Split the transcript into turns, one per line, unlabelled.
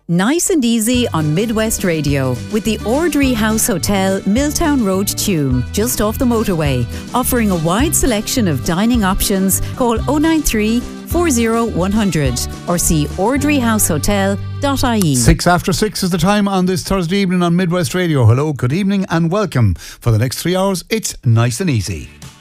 Nice and easy on Midwest Radio with the Ordry House Hotel, Milltown Road, Tuam, just off the motorway. Offering a wide selection of dining options. Call 093 40 100 or see ordryhousehotel.ie.
6:06 is the time on this Thursday evening on Midwest Radio. Hello, good evening and welcome. For the next 3 hours, it's nice and easy.